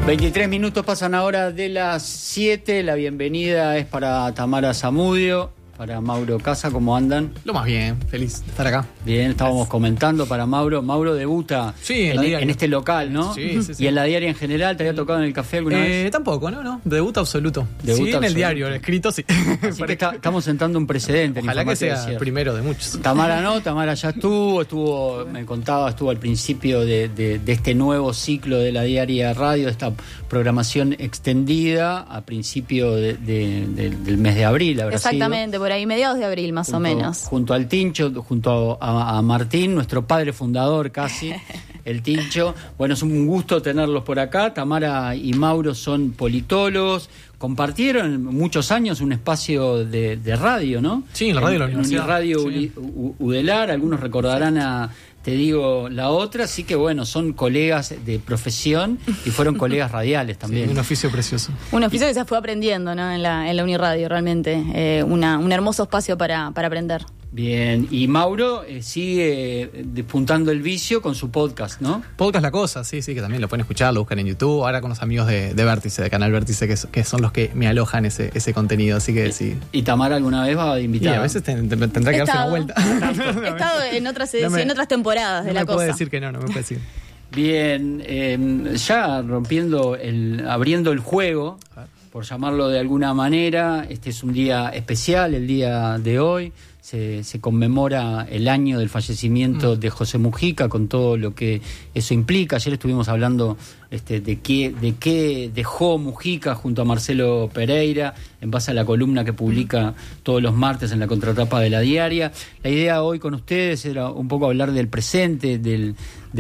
23 minutos pasan ahora de las 7. La bienvenida es para Tamara Zamudio, para Mauro Casa. ¿Cómo andan? Lo más bien, feliz de estar acá. Bien, estábamos comentando para Mauro. Mauro debuta en este local, ¿no? Sí. ¿Y en la diaria en general? ¿Te había tocado en el café alguna vez? Tampoco, no. Debut absoluto. Debut en el diario, escrito, sí. Así que estamos sentando un precedente. Ojalá que sea el primero de muchos. Tamara no, Tamara ya estuvo, me contaba, estuvo al principio de este nuevo ciclo de la diaria radio, esta programación extendida a principio del mes de abril. Exactamente, por ahí, mediados de abril más o menos. Junto al Tincho, junto a Martín, nuestro padre fundador casi, el Tincho. Bueno, es un gusto tenerlos por acá. Tamara y Mauro son politólogos. Compartieron muchos años un espacio de radio, ¿no? Sí, en la radio de la universidad. En Radio Udelar, algunos recordarán a Te Digo la Otra, así que bueno, son colegas de profesión y fueron colegas radiales también. Sí, un oficio precioso. Un oficio que se fue aprendiendo, ¿no? En la Uniradio, realmente. Un hermoso espacio para aprender. Bien, y Mauro sigue despuntando el vicio con su podcast, ¿no? Podcast La Cosa, sí, que también lo pueden escuchar, lo buscan en YouTube, ahora con los amigos de Vértice, de Canal Vértice, que son los que me alojan ese contenido, así que sí. ¿Y Tamara alguna vez va a invitar? Y a veces tendrá que darse una vuelta. He estado en otras temporadas de La Cosa. No me puede decir que no me puede decir. Bien, ya abriendo el juego, por llamarlo de alguna manera, este es un día especial, el día de hoy. Se conmemora el año del fallecimiento de José Mujica, con todo lo que eso implica. Ayer estuvimos hablando de qué dejó Mujica junto a Marcelo Pereira, en base a la columna que publica todos los martes en la contratapa de la diaria. La idea hoy con ustedes era un poco hablar del presente, del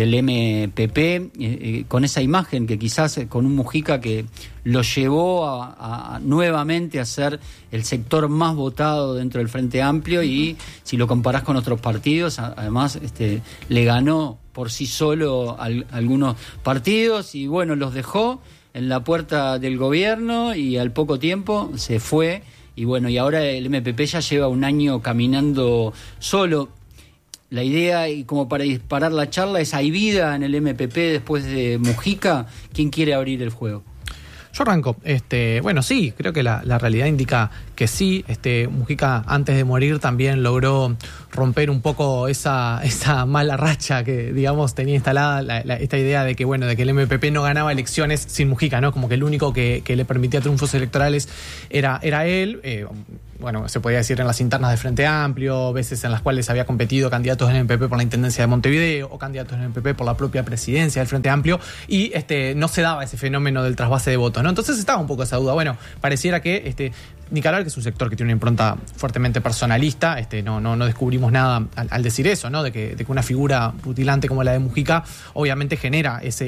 MPP, con esa imagen que quizás con un Mujica que lo llevó a nuevamente a ser el sector más votado dentro del Frente Amplio, y si lo comparás con otros partidos, además le ganó por sí solo algunos partidos, y bueno, los dejó en la puerta del gobierno y al poco tiempo se fue, y bueno, y ahora el MPP ya lleva un año caminando solo. La idea, y como para disparar la charla, es: ¿hay vida en el MPP después de Mujica? ¿Quién quiere abrir el juego? Yo arranco. Bueno, sí, creo que la realidad indica que sí. Mujica, antes de morir, también logró romper un poco esa mala racha que, digamos, tenía instalada esta idea de que, bueno, de que el MPP no ganaba elecciones sin Mujica, ¿no? Como que el único que le permitía triunfos electorales era él. Bueno, se podía decir en las internas de Frente Amplio, veces en las cuales había competido candidatos del MPP por la Intendencia de Montevideo o candidatos del MPP por la propia presidencia del Frente Amplio, y no se daba ese fenómeno del trasvase de votos, ¿no? Entonces estaba un poco esa duda. Bueno, pareciera que Nicaragua, que es un sector que tiene una impronta fuertemente personalista, no descubrimos nada al decir eso, ¿no? De que una figura rutilante como la de Mujica obviamente genera es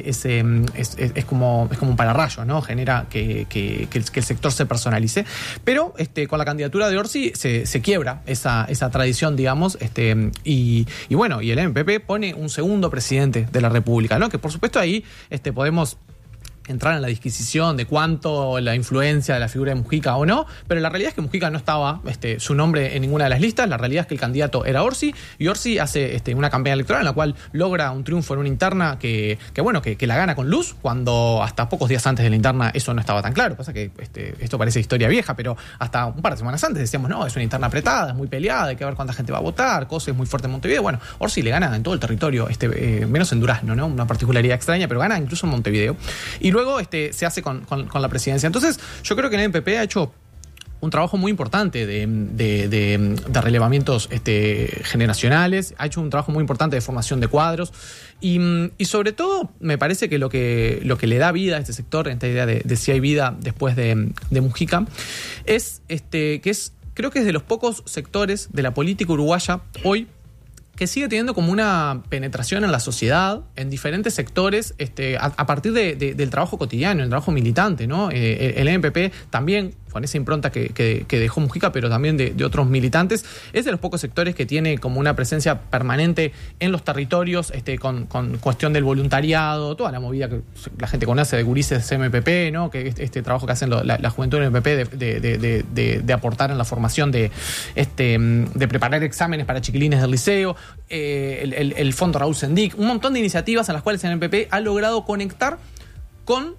como un pararrayo, ¿no? Genera que el sector se personalice. Pero con la candidatura de Orsi se quiebra esa tradición, digamos, y bueno, y el MPP pone un segundo presidente de la República, ¿no? Que por supuesto ahí podemos entrar en la disquisición de cuánto la influencia de la figura de Mujica o no, pero la realidad es que Mujica no estaba su nombre en ninguna de las listas. La realidad es que el candidato era Orsi, y Orsi hace una campaña electoral en la cual logra un triunfo en una interna que la gana con luz, cuando hasta pocos días antes de la interna eso no estaba tan claro. Pasa que esto parece historia vieja, pero hasta un par de semanas antes decíamos, no, es una interna apretada, es muy peleada, hay que ver cuánta gente va a votar, Cose es muy fuerte en Montevideo. Bueno, Orsi le gana en todo el territorio, menos en Durazno, ¿no? Una particularidad extraña, pero gana incluso en Montevideo. Y luego se hace con la presidencia. Entonces, yo creo que el MPP ha hecho un trabajo muy importante de relevamientos generacionales, ha hecho un trabajo muy importante de formación de cuadros, y sobre todo me parece que lo que le da vida a este sector, esta idea de si hay vida después de Mujica, es creo que es de los pocos sectores de la política uruguaya hoy que sigue teniendo como una penetración en la sociedad, en diferentes sectores, a partir del trabajo cotidiano, el trabajo militante, ¿no? El MPP también, con esa impronta que dejó Mujica, pero también de otros militantes, es de los pocos sectores que tiene como una presencia permanente en los territorios, con cuestión del voluntariado, toda la movida que la gente conoce de gurises MPP, ¿no? Que este trabajo que hacen la juventud del MPP de aportar en la formación de preparar exámenes para chiquilines del liceo, el Fondo Raúl Sendic, un montón de iniciativas en las cuales el MPP ha logrado conectar con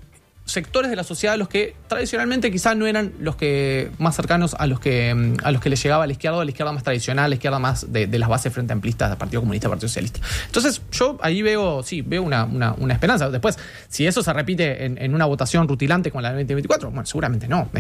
sectores de la sociedad los que tradicionalmente quizás no eran los que más cercanos a los que les llegaba a la izquierda más tradicional, la izquierda más de las bases frente amplistas del Partido Comunista, Partido Socialista. Entonces yo ahí veo una esperanza. Después, si eso se repite en una votación rutilante con la del 2024, bueno, seguramente no.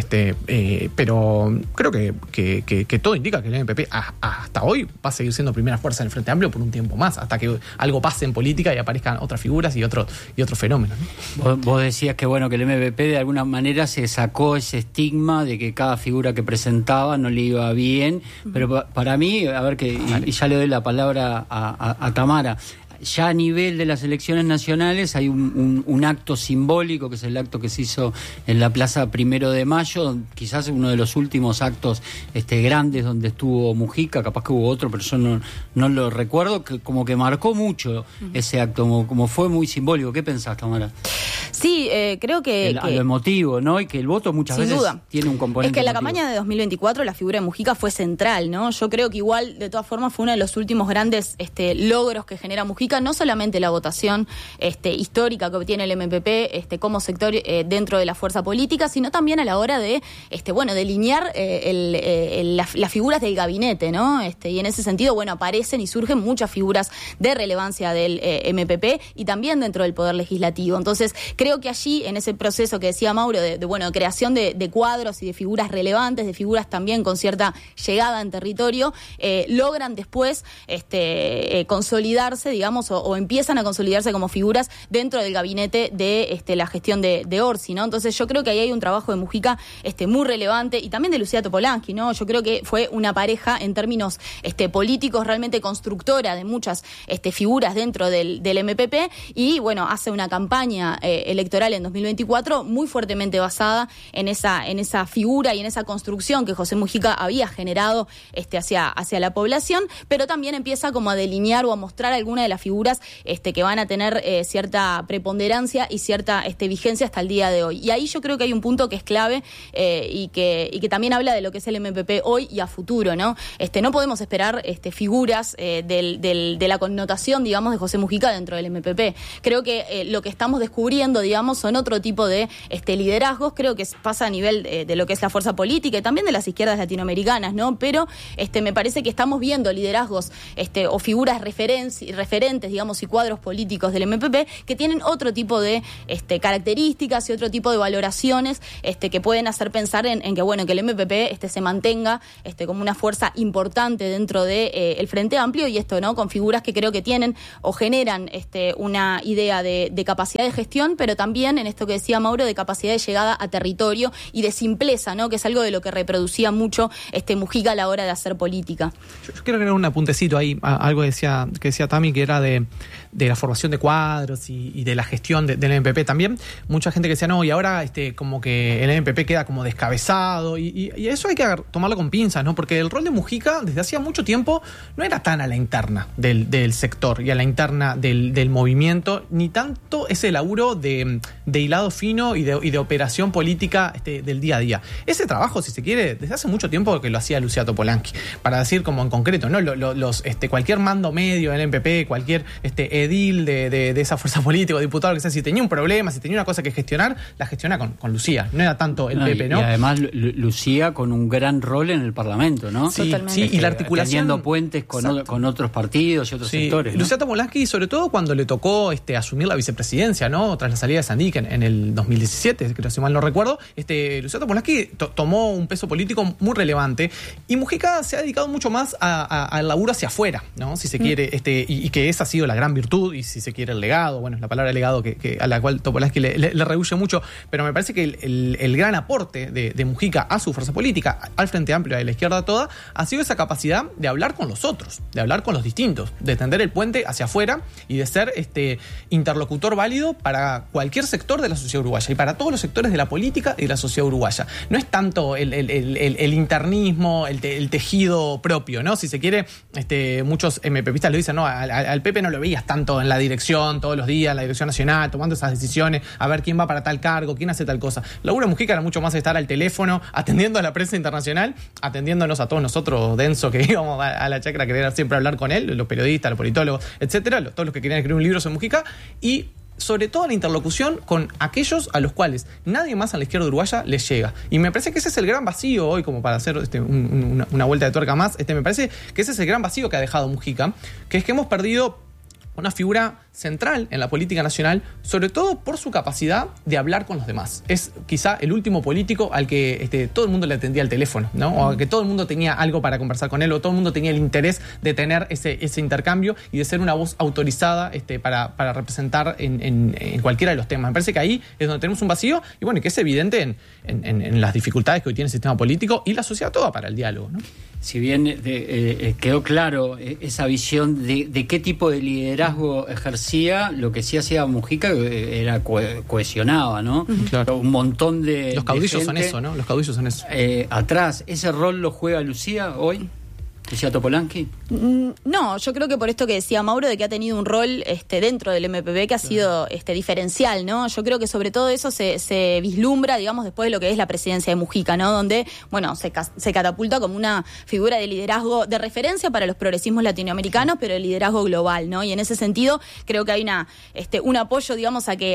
Pero creo que todo indica que el MPP hasta hoy va a seguir siendo primera fuerza en el Frente Amplio por un tiempo más, hasta que algo pase en política y aparezcan otras figuras y otros fenómenos, ¿no? Vos decías que bueno, que el MPP de alguna manera se sacó ese estigma de que cada figura que presentaba no le iba bien, pero para mí, a ver, y ya le doy la palabra a Tamara. Ya a nivel de las elecciones nacionales hay un acto simbólico, que es el acto que se hizo en la Plaza 1 de Mayo, quizás uno de los últimos actos grandes donde estuvo Mujica, capaz que hubo otro, pero yo no lo recuerdo, que como que marcó mucho ese acto, como fue muy simbólico. ¿Qué pensás, Tamara? Sí, creo que lo emotivo, ¿no? Y que el voto muchas veces tiene un componente. Es que en la emotivo. campaña de 2024 la figura de Mujica fue central, ¿no? Yo creo que igual, de todas formas, fue uno de los últimos grandes logros que genera Mujica, no solamente la votación histórica que obtiene el MPP como sector dentro de la fuerza política, sino también a la hora de delinear las figuras del gabinete, ¿no? Y en ese sentido, bueno, aparecen y surgen muchas figuras de relevancia del MPP y también dentro del Poder Legislativo. Entonces, creo que allí, en ese proceso que decía Mauro, de creación de cuadros y de figuras relevantes, de figuras también con cierta llegada en territorio, logran después consolidarse, digamos, o empiezan a consolidarse como figuras dentro del gabinete de la gestión de Orsi, ¿no? Entonces yo creo que ahí hay un trabajo de Mujica muy relevante, y también de Lucía Topolansky, ¿no? Yo creo que fue una pareja en términos políticos realmente constructora de muchas figuras dentro del MPP, y bueno, hace una campaña electoral en 2024 muy fuertemente basada en esa figura y en esa construcción que José Mujica había generado hacia la población, pero también empieza como a delinear o a mostrar algunas de las figuras que van a tener cierta preponderancia y cierta vigencia hasta el día de hoy. Y ahí yo creo que hay un punto que es clave y que también habla de lo que es el MPP hoy y a futuro, ¿no? No podemos esperar figuras de la connotación, digamos, de José Mujica dentro del MPP. Creo que lo que estamos descubriendo, digamos, son otro tipo de liderazgos. Creo que pasa a nivel de lo que es la fuerza política y también de las izquierdas latinoamericanas, ¿no? Pero me parece que estamos viendo liderazgos o figuras referentes, digamos, y cuadros políticos del MPP que tienen otro tipo de características y otro tipo de valoraciones que pueden hacer pensar en que, bueno, que el MPP se mantenga como una fuerza importante dentro de el Frente Amplio, y esto, ¿no? Con figuras que creo que tienen o generan una idea de capacidad de gestión, pero también, en esto que decía Mauro, de capacidad de llegada a territorio y de simpleza, ¿no? Que es algo de lo que reproducía mucho Mujica a la hora de hacer política. Yo quiero agregar un apuntecito ahí, algo que decía Tami, que era de la formación de cuadros y de la gestión del MPP también. Mucha gente que decía, no, y ahora como que el MPP queda como descabezado, y eso hay que tomarlo con pinzas, ¿no? Porque el rol de Mujica desde hacía mucho tiempo no era tan a la interna del sector y a la interna del movimiento, ni tanto ese laburo de hilado fino y de operación política del día a día. Ese trabajo, si se quiere, desde hace mucho tiempo que lo hacía Lucía Topolansky, para decir como en concreto, ¿no? Cualquier mando medio del MPP, cualquier edil de esa fuerza política o diputado, que sea, si tenía un problema, si tenía una cosa que gestionar, la gestiona con Lucía. No era tanto el Pepe, ¿no? Y además Lucía con un gran rol en el Parlamento, ¿no? Sí, y la articulación, teniendo puentes con otros partidos y otros sectores, ¿no? Lucía Topolansky, sobre todo cuando le tocó asumir la vicepresidencia, ¿no? Tras la salida de Sandik en el 2017, creo, si mal no recuerdo, Lucía Topolansky tomó un peso político muy relevante, y Mujica se ha dedicado mucho más al laburo hacia afuera, ¿no? Si se quiere, y que esa ha sido la gran virtud, y si se quiere el legado, bueno, la palabra legado a la cual Topolansky le rehuye mucho, pero me parece que el gran aporte de Mujica a su fuerza política, al Frente Amplio y a la izquierda toda, ha sido esa capacidad de hablar con los otros, de hablar con los distintos, de tender el puente hacia afuera y de ser interlocutor válido para cualquier sector de la sociedad uruguaya y para todos los sectores de la política y de la sociedad uruguaya. No es tanto el internismo, el tejido propio, ¿no? Si se quiere, muchos MPPistas lo dicen, ¿no? Al Pepe no lo veías tanto en la dirección todos los días, en la dirección nacional, tomando esas decisiones, a ver quién va para tal cargo, quién hace tal cosa. La laburo de Mujica era mucho más estar al teléfono, atendiendo a la prensa internacional, atendiéndonos a todos nosotros, denso, que íbamos a la chacra a querer siempre hablar con él, los periodistas, los politólogos, etcétera, todos los que querían escribir un libro sobre Mujica, y sobre todo la interlocución con aquellos a los cuales nadie más a la izquierda uruguaya les llega. Y me parece que ese es el gran vacío hoy, como para hacer una vuelta de tuerca más, me parece que ese es el gran vacío que ha dejado Mujica, que es que hemos perdido una figura central en la política nacional, sobre todo por su capacidad de hablar con los demás. Es quizá el último político al que todo el mundo le atendía el teléfono, ¿no? O al que todo el mundo tenía algo para conversar con él, o todo el mundo tenía el interés de tener ese intercambio y de ser una voz autorizada para representar en cualquiera de los temas. Me parece que ahí es donde tenemos un vacío y bueno, que es evidente en las dificultades que hoy tiene el sistema político y la sociedad toda para el diálogo, ¿no? Si bien quedó claro esa visión de qué tipo de liderazgo ejercía, lo que sí hacía Mujica era cohesionaba, ¿no? Claro. Un montón de los caudillos de gente, son eso, ¿no? Los caudillos son eso. Atrás, ¿ese rol lo juega Lucía hoy? ¿Lucía Topolansky? No, yo creo que por esto que decía Mauro, de que ha tenido un rol dentro del MPP que ha sido diferencial, ¿no? Yo creo que sobre todo eso se vislumbra, digamos, después de lo que es la presidencia de Mujica, ¿no? Donde, bueno, se catapulta como una figura de liderazgo de referencia para los progresismos latinoamericanos, pero de liderazgo global, ¿no? Y en ese sentido creo que hay un apoyo, digamos, a que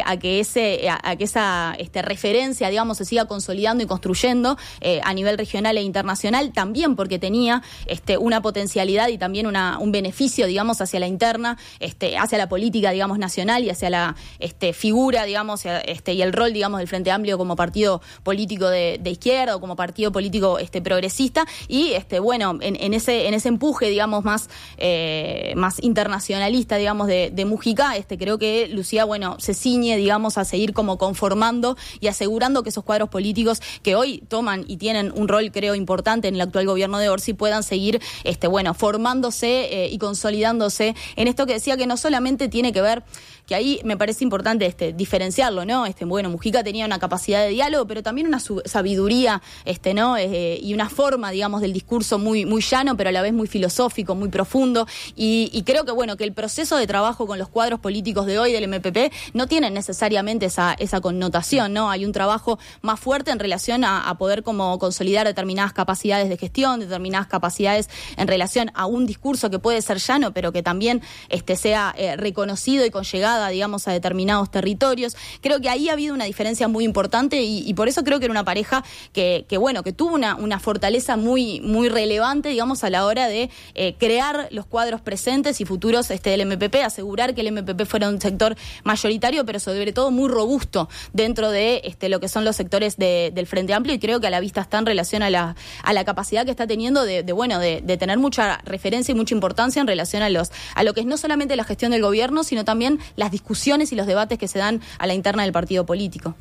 esa referencia, digamos, se siga consolidando y construyendo a nivel regional e internacional, también porque tenía una potencialidad y también un beneficio, digamos, hacia la interna, hacia la política, digamos, nacional y hacia la figura, digamos, y el rol, digamos, del Frente Amplio como partido político de izquierda o como partido político progresista y, bueno, en ese empuje, digamos, más internacionalista, digamos, de Mujica, creo que Lucía, bueno, se ciñe, digamos, a seguir como conformando y asegurando que esos cuadros políticos que hoy toman y tienen un rol, creo, importante en el actual gobierno de Orsi puedan seguir formándose y consolidándose en esto que decía que no solamente tiene que ver, que ahí me parece importante diferenciarlo, ¿no? Bueno, Mujica tenía una capacidad de diálogo, pero también una sabiduría, ¿no? Y una forma, digamos, del discurso muy, muy llano, pero a la vez muy filosófico, muy profundo. Y creo que, bueno, que el proceso de trabajo con los cuadros políticos de hoy del MPP no tiene necesariamente esa connotación, ¿no? Hay un trabajo más fuerte en relación a poder como consolidar determinadas capacidades de gestión, determinadas capacidades en relación a un discurso que puede ser llano, pero que también sea reconocido y con llegada, digamos, a determinados territorios. Creo que ahí ha habido una diferencia muy importante y por eso creo que era una pareja que tuvo una fortaleza muy, muy relevante, digamos, a la hora de crear los cuadros presentes y futuros del MPP, asegurar que el MPP fuera un sector mayoritario, pero sobre todo muy robusto dentro de lo que son los sectores del Frente Amplio, y creo que a la vista está en relación a la capacidad que está teniendo de tener mucha referencia y mucha importancia en relación a lo que es no solamente la gestión del gobierno, sino también las discusiones y los debates que se dan a la interna del partido político.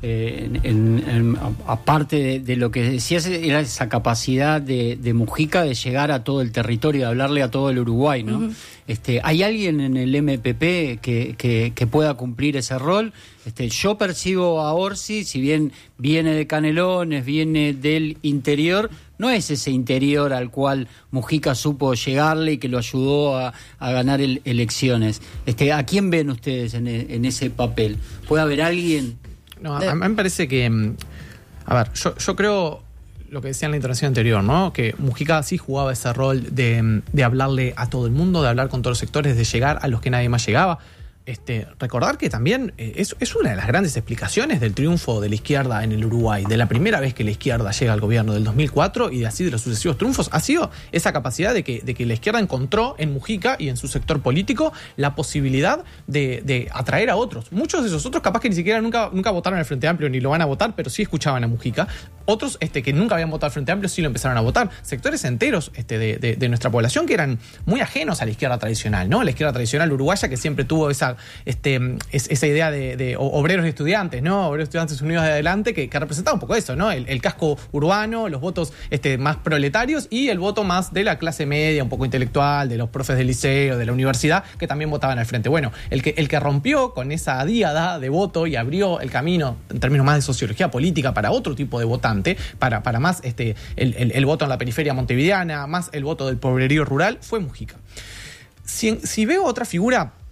Aparte de lo que decías, era esa capacidad de Mujica de llegar a todo el territorio, de hablarle a todo el Uruguay, ¿no? Uh-huh. ¿Hay alguien en el MPP que pueda cumplir ese rol? Yo percibo a Orsi, si bien viene de Canelones, viene del interior, no es ese interior al cual Mujica supo llegarle y que lo ayudó a ganar elecciones. ¿A quién ven ustedes en ese papel? ¿Puede haber alguien? No, a mí me parece que, a ver, yo creo lo que decía en la intervención anterior, ¿no? Que Mujica sí jugaba ese rol de hablarle a todo el mundo, de hablar con todos los sectores, de llegar a los que nadie más llegaba. Recordar que también es una de las grandes explicaciones del triunfo de la izquierda en el Uruguay, de la primera vez que la izquierda llega al gobierno del 2004 y así de los sucesivos triunfos, ha sido esa capacidad de que la izquierda encontró en Mujica y en su sector político la posibilidad de atraer a otros. Muchos de esos otros capaz que ni siquiera nunca votaron al Frente Amplio ni lo van a votar, pero sí escuchaban a Mujica. Otros que nunca habían votado al Frente Amplio sí lo empezaron a votar. Sectores enteros de nuestra población que eran muy ajenos a la izquierda tradicional, ¿no? La izquierda tradicional uruguaya que siempre tuvo esa idea de obreros y estudiantes, ¿no? Obreros y estudiantes unidos de adelante, que representaba un poco eso, ¿no? El casco urbano, los votos más proletarios y el voto más de la clase media, un poco intelectual, de los profes del liceo, de la universidad, que también votaban al frente. Bueno, el que rompió con esa díada de voto y abrió el camino, en términos más de sociología política, para otro tipo de votante, para más el voto en la periferia montevideana, más el voto del pobrerío rural, fue Mujica. Si veo otra figura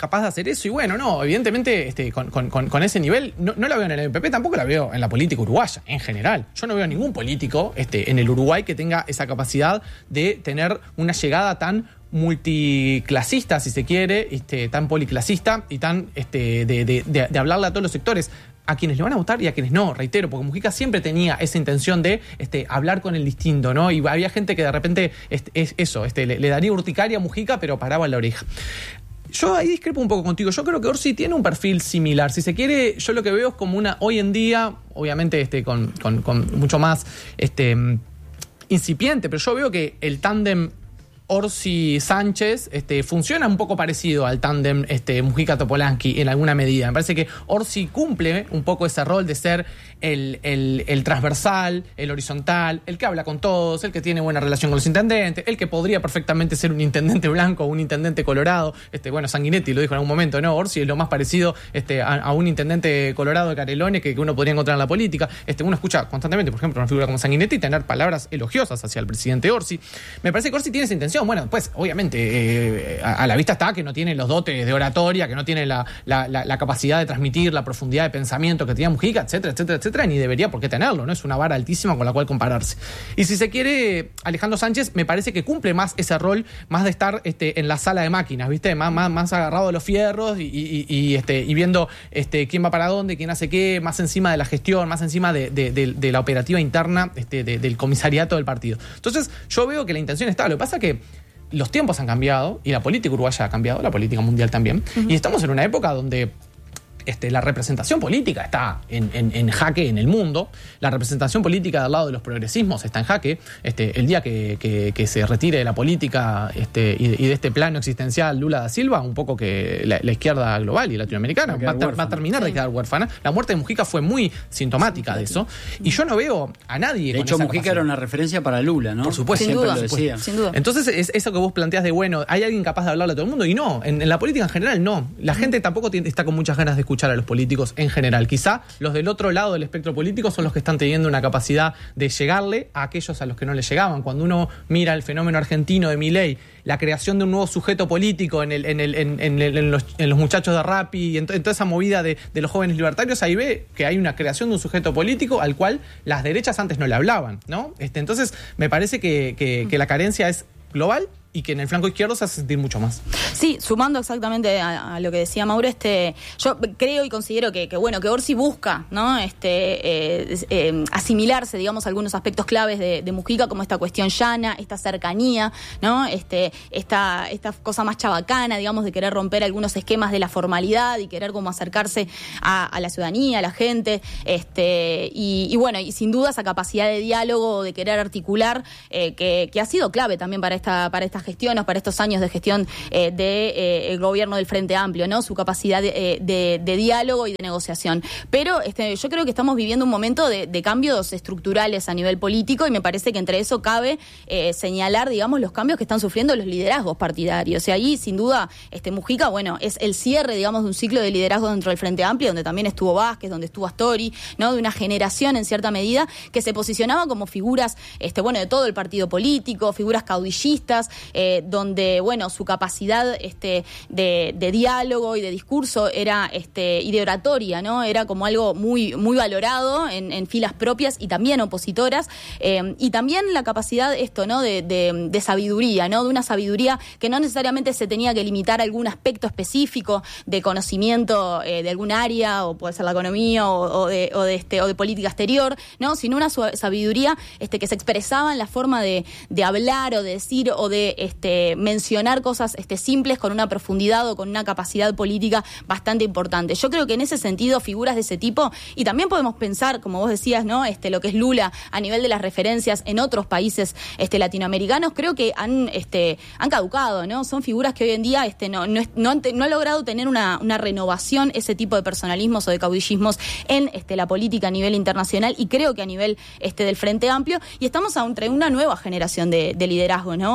capaz de hacer eso. Y bueno, no, evidentemente con ese nivel, no la veo en el MPP, tampoco la veo en la política uruguaya, en general. Yo no veo ningún político en el Uruguay que tenga esa capacidad de tener una llegada tan multiclasista, si se quiere, tan policlasista y tan de hablarle a todos los sectores, a quienes le van a votar y a quienes no, reitero, porque Mujica siempre tenía esa intención de hablar con el distinto, ¿no? Y había gente que de repente le daría urticaria a Mujica, pero paraba la oreja. Yo ahí discrepo un poco contigo. Yo creo que Orsi tiene un perfil similar. Si se quiere, yo lo que veo es como hoy en día, obviamente con mucho más incipiente, pero yo veo que el tándem Orsi-Sánchez funciona un poco parecido al tándem Mujica-Topolansky en alguna medida. Me parece que Orsi cumple un poco ese rol de ser el transversal, el horizontal, el que habla con todos, el que tiene buena relación con los intendentes, el que podría perfectamente ser un intendente blanco o un intendente colorado. Sanguinetti lo dijo en algún momento, ¿no? Orsi es lo más parecido a un intendente colorado de Canelones que uno podría encontrar en la política. Uno escucha constantemente, por ejemplo, una figura como Sanguinetti tener palabras elogiosas hacia el presidente Orsi. Me parece que Orsi tiene esa intención. Bueno, pues obviamente a la vista está que no tiene los dotes de oratoria, que no tiene la capacidad de transmitir la profundidad de pensamiento que tenía Mujica, etcétera, etcétera, etcétera, ni debería por qué tenerlo, ¿no? Es una vara altísima con la cual compararse. Y si se quiere, Alejandro Sánchez me parece que cumple más ese rol, más de estar en la sala de máquinas, ¿viste? Más agarrado de los fierros y viendo quién va para dónde, quién hace qué, más encima de la gestión, más encima de la operativa interna del comisariato del partido. Entonces, yo veo que la intención está. Lo que pasa es que los tiempos han cambiado y la política uruguaya ha cambiado, la política mundial también. Uh-huh. Y estamos en una época donde la representación política está en jaque en el mundo. La representación política del lado de los progresismos está en jaque. El día que se retire de la política y de este plano existencial Lula da Silva, un poco que la izquierda global y latinoamericana va a terminar de quedar huérfana. La muerte de Mujica fue muy sintomática de eso. Y yo no veo a nadie de hecho, Mujica era una referencia para Lula, ¿no? Por supuesto. Sin duda, lo decía. Sin duda. Entonces, es eso que vos planteás de, bueno, ¿hay alguien capaz de hablarle a todo el mundo? Y no, en la política en general no. La gente tampoco está con muchas ganas de escuchar a los políticos en general. Quizá los del otro lado del espectro político son los que están teniendo una capacidad de llegarle a aquellos a los que no le llegaban. Cuando uno mira el fenómeno argentino de Milei, la creación de un nuevo sujeto político en los muchachos de Rappi y en toda esa movida de los jóvenes libertarios, ahí ve que hay una creación de un sujeto político al cual las derechas antes no le hablaban, ¿no? Entonces, me parece que la carencia es global y que en el flanco izquierdo se hace sentir mucho más. Sí, sumando exactamente a lo que decía Mauro, yo creo y considero que Orsi busca, ¿no? Asimilarse, digamos, algunos aspectos claves de Mujica, como esta cuestión llana, esta cercanía, ¿no? Esta cosa más chabacana, digamos, de querer romper algunos esquemas de la formalidad y querer como acercarse a la ciudadanía, a la gente, y bueno, y sin duda esa capacidad de diálogo, de querer articular, que ha sido clave también para esta gestión, para estos años de gestión del gobierno del Frente Amplio, ¿no? Su capacidad de diálogo y de negociación. Pero yo creo que estamos viviendo un momento de cambios estructurales a nivel político y me parece que entre eso cabe señalar, digamos, los cambios que están sufriendo los liderazgos partidarios. Y ahí, sin duda, Mujica, bueno, es el cierre, digamos, de un ciclo de liderazgo dentro del Frente Amplio, donde también estuvo Vázquez, donde estuvo Astori, ¿no? De una generación, en cierta medida, que se posicionaba como figuras, de todo el partido político, figuras caudillistas, donde, bueno, su capacidad de diálogo y de discurso era y de oratoria, ¿no? Era como algo muy, muy valorado en filas propias y también opositoras, y también la capacidad ¿no? de sabiduría, ¿no? De una sabiduría que no necesariamente se tenía que limitar a algún aspecto específico de conocimiento de algún área, o puede ser la economía o de política exterior, ¿no? Sino una sabiduría que se expresaba en la forma de hablar o de decir o de mencionar cosas simples con una profundidad o con una capacidad política bastante importante. Yo creo que en ese sentido figuras de ese tipo, y también podemos pensar, como vos decías, ¿no? Lo que es Lula a nivel de las referencias en otros países latinoamericanos, creo que han caducado, ¿no? Son figuras que hoy en día no han logrado tener una renovación, ese tipo de personalismos o de caudillismos en la política a nivel internacional, y creo que a nivel del Frente Amplio, y estamos entre una nueva generación de liderazgo, ¿no? O de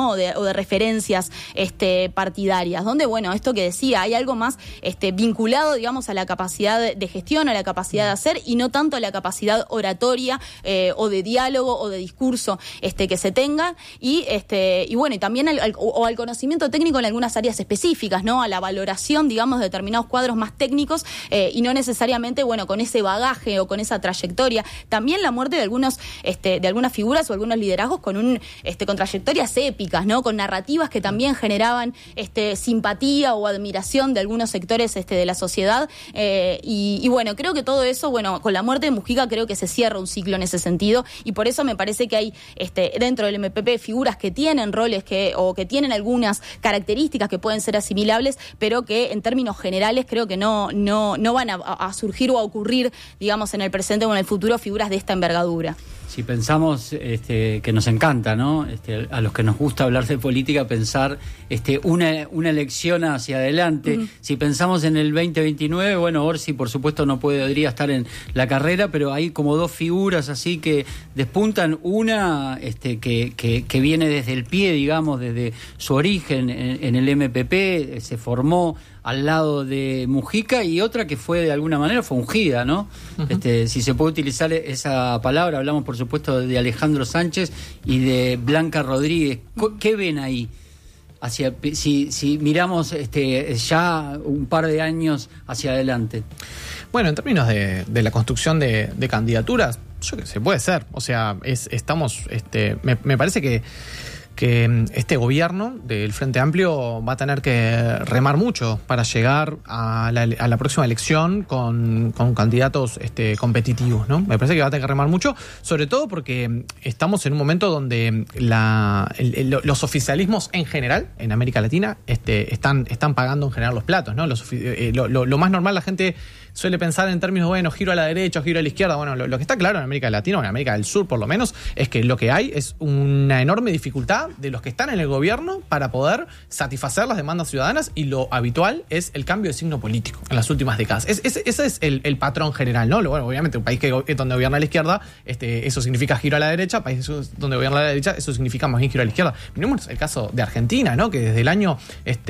de referencias partidarias, donde, bueno, esto que decía, hay algo más vinculado, digamos, a la capacidad de gestión, a la capacidad de hacer, y no tanto a la capacidad oratoria o de diálogo o de discurso que se tenga, y bueno, y también al conocimiento técnico en algunas áreas específicas, ¿no? A la valoración, digamos, de determinados cuadros más técnicos, y no necesariamente, bueno, con ese bagaje o con esa trayectoria. También la muerte de algunas figuras o algunos liderazgos con trayectorias épicas, ¿no? Con narrativas que también generaban simpatía o admiración de algunos sectores de la sociedad, y bueno, creo que todo eso, bueno, con la muerte de Mujica creo que se cierra un ciclo en ese sentido, y por eso me parece que hay dentro del MPP figuras que tienen roles o que tienen algunas características que pueden ser asimilables, pero que en términos generales creo que no van a surgir o a ocurrir, digamos, en el presente o en el futuro figuras de esta envergadura. Si pensamos que nos encanta, ¿no? A los que nos gusta hablar de política, pensar una elección hacia adelante. Uh-huh. Si pensamos en el 2029, bueno, Orsi por supuesto no podría estar en la carrera, pero hay como dos figuras así que despuntan. Una que viene desde el pie, digamos, desde su origen en el MPP, se formó al lado de Mujica, y otra que fue de alguna manera fue ungida, ¿no? Uh-huh. Si se puede utilizar esa palabra, hablamos por supuesto de Alejandro Sánchez y de Blanca Rodríguez. ¿Qué ven ahí? Si miramos ya un par de años hacia adelante. Bueno, en términos de la construcción de candidaturas, yo creo que se puede ser. O sea, me parece que este gobierno del Frente Amplio va a tener que remar mucho para llegar a la próxima elección con candidatos competitivos, ¿no? Me parece que va a tener que remar mucho, sobre todo porque estamos en un momento donde los oficialismos en general, en América Latina, están pagando en general los platos, ¿no? Lo más normal, la gente suele pensar en términos, bueno, giro a la derecha, giro a la izquierda. Bueno, lo que está claro en América Latina, o en América del Sur por lo menos, es que lo que hay es una enorme dificultad de los que están en el gobierno para poder satisfacer las demandas ciudadanas, y lo habitual es el cambio de signo político en las últimas décadas. Ese es el patrón general, ¿no? Bueno, obviamente, un país donde gobierna la izquierda, eso significa giro a la derecha; países donde gobierna la derecha, eso significa más bien giro a la izquierda. Miremos el caso de Argentina, ¿no? Que desde el año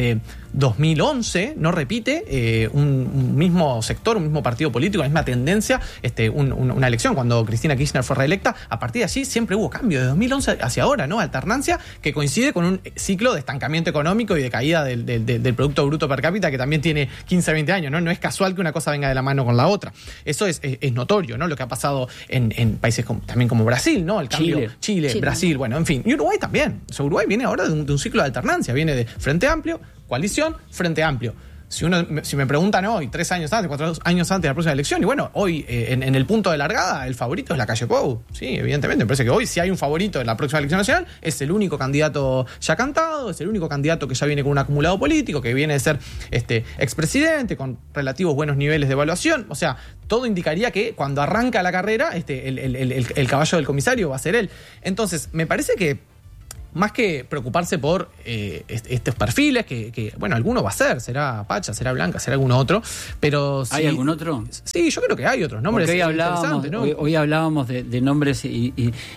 2011 no repite un mismo sector, un mismo partido político, la misma tendencia, una elección. Cuando Cristina Kirchner fue reelecta, a partir de allí siempre hubo cambio, de 2011 hacia ahora, ¿no? Alternancia que coincide con un ciclo de estancamiento económico y de caída del Producto Bruto Per Cápita, que también tiene 15, 20 años, ¿no? No es casual que una cosa venga de la mano con la otra. Eso es notorio, ¿no? Lo que ha pasado en países también como Brasil, ¿no? El cambio, Chile, Brasil, bueno, en fin. Y Uruguay también. O sea, Uruguay viene ahora de un ciclo de alternancia, viene de Frente Amplio, coalición, Frente Amplio. Si me preguntan hoy, 3 años antes, 4 años antes de la próxima elección, y bueno, hoy en el punto de largada, el favorito es Lacalle Pou. Sí, evidentemente, me parece que hoy, si hay un favorito en la próxima elección nacional, es el único candidato ya cantado, es el único candidato que ya viene con un acumulado político, que viene de ser expresidente, con relativos buenos niveles de evaluación. O sea, todo indicaría que cuando arranca la carrera, el caballo del comisario va a ser él. Entonces, me parece que más que preocuparse por estos perfiles, que bueno, alguno va a ser, será Pacha, será Blanca, será algún otro, pero ¿hay algún otro? Sí, yo creo que hay otros nombres. Hoy hablábamos de nombres y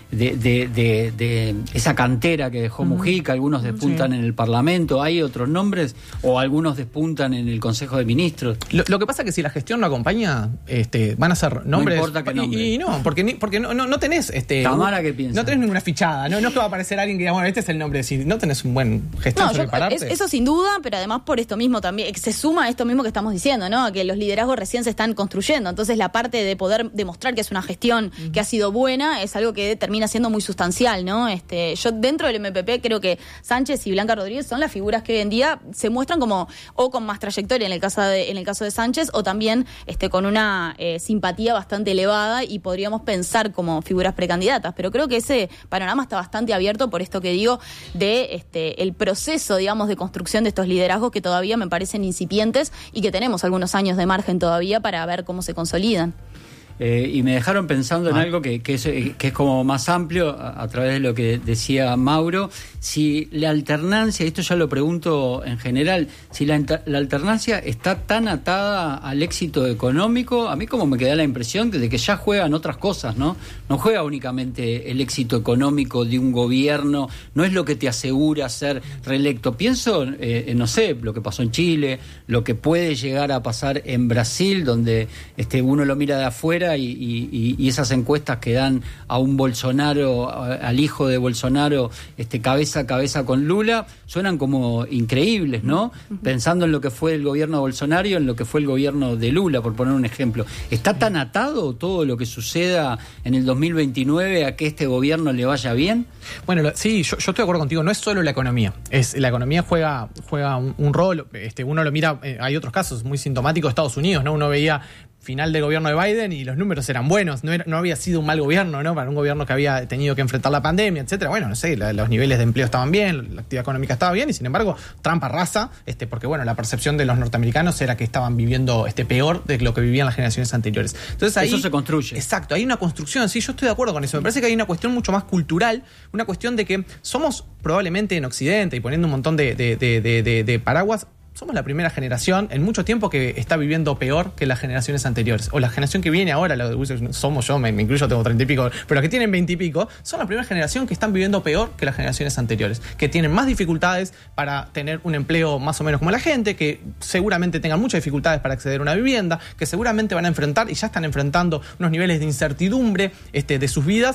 de esa cantera que dejó Mujica. Algunos despuntan en el Parlamento. ¿Hay otros nombres o algunos despuntan en el Consejo de Ministros? Lo que pasa es que si la gestión no acompaña, van a ser nombres. No importa qué nombre. Y no, porque no tenés Tamara, ¿qué piensa? No tenés ninguna fichada, no es que va a aparecer alguien que diga, bueno, este es el nombre. Si no tenés un buen gestor sobre pararte. Eso sin duda, pero además por esto mismo también se suma a esto mismo que estamos diciendo, ¿no? A que los liderazgos recién se están construyendo. Entonces la parte de poder demostrar que es una gestión que ha sido buena es algo que termina siendo muy sustancial, ¿no? Yo dentro del MPP creo que Sánchez y Blanca Rodríguez son las figuras que hoy en día se muestran como o con más trayectoria en el caso de Sánchez, o también con una simpatía bastante elevada, y podríamos pensar como figuras precandidatas. Pero creo que ese panorama está bastante abierto, por esto que digo, de el proceso, digamos, de construcción de estos liderazgos que todavía me parecen incipientes y que tenemos algunos años de margen todavía para ver cómo se consolidan. y me dejaron pensando en algo que es como más amplio a través de lo que decía Mauro. Si la alternancia, esto ya lo pregunto en general, si la alternancia está tan atada al éxito económico, a mí como me queda la impresión de que ya juegan otras cosas, ¿no? No juega únicamente el éxito económico de un gobierno, no es lo que te asegura ser reelecto. Pienso, no sé, lo que pasó en Chile, lo que puede llegar a pasar en Brasil, donde uno lo mira de afuera y esas encuestas que dan a un Bolsonaro, al hijo de Bolsonaro, cabeza a cabeza con Lula, suenan como increíbles, ¿no? Pensando en lo que fue el gobierno de Bolsonaro y en lo que fue el gobierno de Lula, por poner un ejemplo. ¿Está tan atado todo lo que suceda en el 2029 a que este gobierno le vaya bien? Bueno, sí, yo estoy de acuerdo contigo, no es solo la economía, la economía juega un rol, uno lo mira, hay otros casos muy sintomáticos de Estados Unidos, ¿no? Uno veía final del gobierno de Biden y los números eran buenos, no había sido un mal gobierno, ¿no? Para un gobierno que había tenido que enfrentar la pandemia, etcétera. Bueno, no sé, los niveles de empleo estaban bien, la actividad económica estaba bien, y sin embargo, Trump arrasa, porque bueno, la percepción de los norteamericanos era que estaban viviendo peor de lo que vivían las generaciones anteriores. Entonces ahí, eso se construye. Exacto, hay una construcción, sí, yo estoy de acuerdo con eso. Me parece que hay una cuestión mucho más cultural, una cuestión de que somos probablemente en Occidente, y poniendo un montón de paraguas, somos la primera generación en mucho tiempo que está viviendo peor que las generaciones anteriores. O la generación que viene ahora, somos yo, me incluyo, tengo 30 y pico, pero los que tienen 20 y pico, son la primera generación que están viviendo peor que las generaciones anteriores, que tienen más dificultades para tener un empleo más o menos como la gente, que seguramente tengan muchas dificultades para acceder a una vivienda, que seguramente van a enfrentar, y ya están enfrentando, unos niveles de incertidumbre de sus vidas,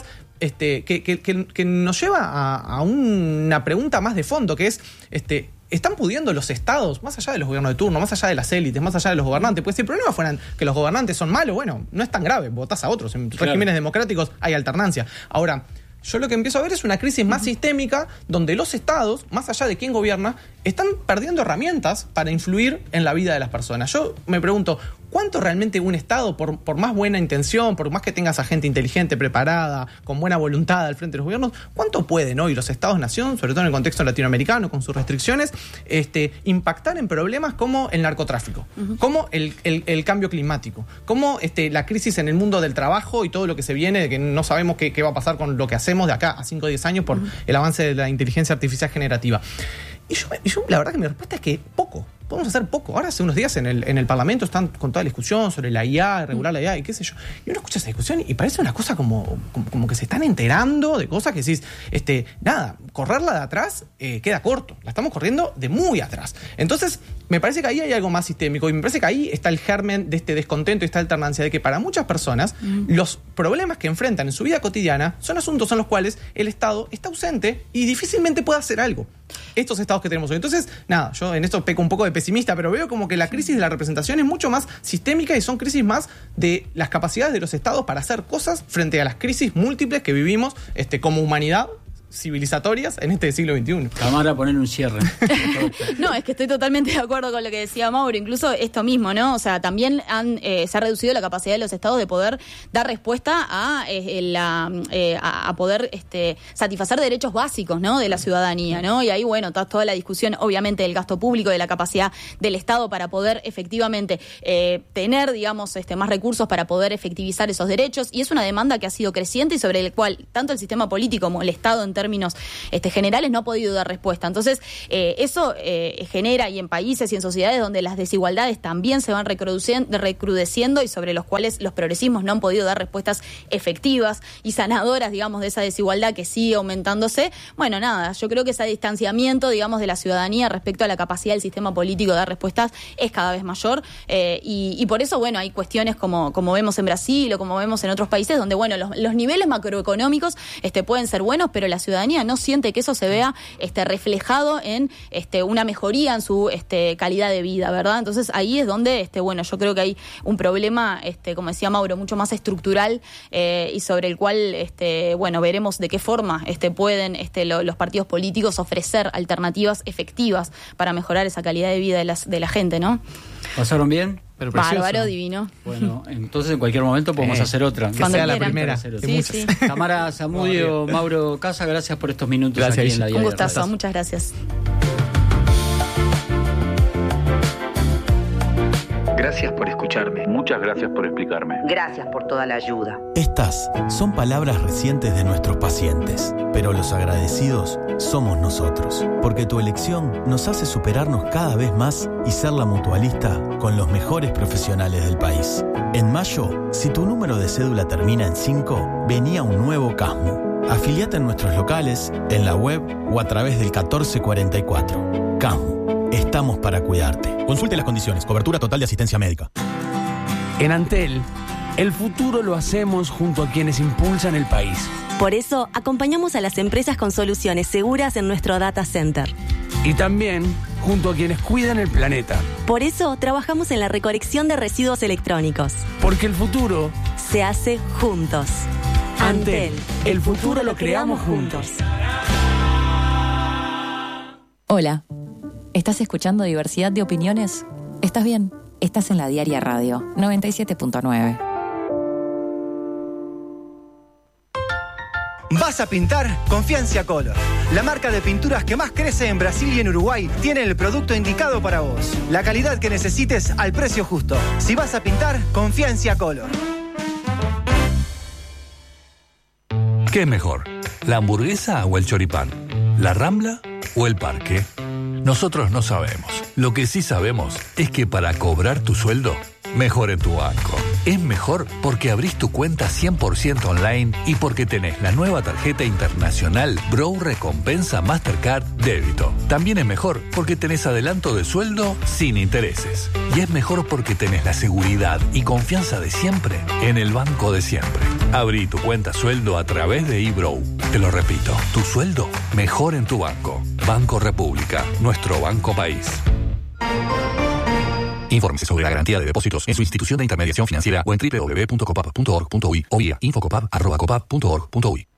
que nos lleva a una pregunta más de fondo, que es, ¿están pudiendo los estados, más allá de los gobiernos de turno, más allá de las élites, más allá de los gobernantes? Pues si el problema fueran que los gobernantes son malos, bueno, no es tan grave, votás a otros. En regímenes democráticos hay alternancia. Ahora, yo lo que empiezo a ver es una crisis más sistémica, donde los estados, más allá de quién gobierna, están perdiendo herramientas para influir en la vida de las personas. Yo me pregunto, ¿cuánto realmente un Estado, por más buena intención, por más que tengas a gente inteligente, preparada, con buena voluntad al frente de los gobiernos, cuánto pueden hoy los Estados-nación, sobre todo en el contexto latinoamericano, con sus restricciones, impactar en problemas como el narcotráfico, como el cambio climático, como la crisis en el mundo del trabajo y todo lo que se viene, de que no sabemos qué va a pasar con lo que hacemos de acá a 5 o 10 años por el avance de la inteligencia artificial generativa? Y yo la verdad que mi respuesta es que poco. Podemos hacer poco. Ahora hace unos días en el Parlamento están con toda la discusión sobre la IA, regular la IA y qué sé yo. Y uno escucha esa discusión y parece una cosa como que se están enterando de cosas que decís, nada, correrla de atrás queda corto. La estamos corriendo de muy atrás. Entonces, me parece que ahí hay algo más sistémico y me parece que ahí está el germen de este descontento y esta alternancia de que para muchas personas los problemas que enfrentan en su vida cotidiana son asuntos en los cuales el Estado está ausente y difícilmente puede hacer algo. Estos estados que tenemos hoy. Entonces, nada, yo en esto peco un poco de pesimista, pero veo como que la crisis de la representación es mucho más sistémica y son crisis más de las capacidades de los estados para hacer cosas frente a las crisis múltiples que vivimos como humanidad civilizatorias en este siglo XXI. Tamara, poner un cierre. No, es que estoy totalmente de acuerdo con lo que decía Mauro, incluso esto mismo, ¿no? O sea, también se ha reducido la capacidad de los estados de poder dar respuesta a poder satisfacer derechos básicos, ¿no? De la ciudadanía, ¿no? Y ahí, bueno, está toda la discusión, obviamente, del gasto público, de la capacidad del Estado para poder efectivamente tener, digamos, más recursos para poder efectivizar esos derechos, y es una demanda que ha sido creciente y sobre el cual tanto el sistema político como el Estado en términos generales no ha podido dar respuesta. Entonces, eso genera, y en países y en sociedades donde las desigualdades también se van recrudeciendo y sobre los cuales los progresismos no han podido dar respuestas efectivas y sanadoras, digamos, de esa desigualdad que sigue aumentándose. Bueno, nada, yo creo que ese distanciamiento, digamos, de la ciudadanía respecto a la capacidad del sistema político de dar respuestas es cada vez mayor, y por eso, bueno, hay cuestiones como vemos en Brasil o como vemos en otros países donde, bueno, los niveles macroeconómicos pueden ser buenos, pero la ciudadanía no siente que eso se vea reflejado en una mejoría en su calidad de vida, ¿verdad? Entonces ahí es donde bueno, yo creo que hay un problema, como decía Mauro, mucho más estructural, y sobre el cual bueno, veremos de qué forma pueden los partidos políticos ofrecer alternativas efectivas para mejorar esa calidad de vida de la gente, ¿no? ¿Pasaron bien? Pero bárbaro, divino. Bueno, entonces en cualquier momento podemos hacer otra. Que sea la primera. Sí, sí. Tamara Zamudio, Mauro Casa, gracias por estos minutos aquí en la Diaria. Un gustazo, muchas gracias. Gracias Gracias por escucharme. Muchas gracias por explicarme. Gracias por toda la ayuda. Estas son palabras recientes de nuestros pacientes, pero los agradecidos somos nosotros, porque tu elección nos hace superarnos cada vez más y ser la mutualista con los mejores profesionales del país. En mayo, si tu número de cédula termina en 5, venía un nuevo CASMU. Afiliate en nuestros locales, en la web o a través del 1444. CASMU, estamos para cuidarte. Consulte las condiciones, cobertura total de asistencia médica. En Antel, el futuro lo hacemos junto a quienes impulsan el país. Por eso, acompañamos a las empresas con soluciones seguras en nuestro data center. Y también junto a quienes cuidan el planeta. Por eso, trabajamos en la recolección de residuos electrónicos. Porque el futuro se hace juntos. Antel, el futuro lo creamos juntos. Hola, ¿estás escuchando Diversidad de Opiniones? ¿Estás bien? Estás en la Diaria Radio 97.9. ¿Vas a pintar? Confía en Ciacolor. La marca de pinturas que más crece en Brasil y en Uruguay tiene el producto indicado para vos. La calidad que necesites al precio justo. Si vas a pintar, confía en Ciacolor. ¿Qué es mejor? ¿La hamburguesa o el choripán? ¿La Rambla o el parque? Nosotros no sabemos. Lo que sí sabemos es que para cobrar tu sueldo, mejor en tu banco. Es mejor porque abrís tu cuenta 100% online y porque tenés la nueva tarjeta internacional Brow Recompensa Mastercard Débito. También es mejor porque tenés adelanto de sueldo sin intereses. Y es mejor porque tenés la seguridad y confianza de siempre en el banco de siempre. Abrí tu cuenta sueldo a través de eBrow. Te lo repito, tu sueldo mejor en tu banco. Banco República, nuestro banco país. Infórmese sobre la garantía de depósitos en su institución de intermediación financiera o en www.copap.org.uy o vía infocopap@copap.org.uy.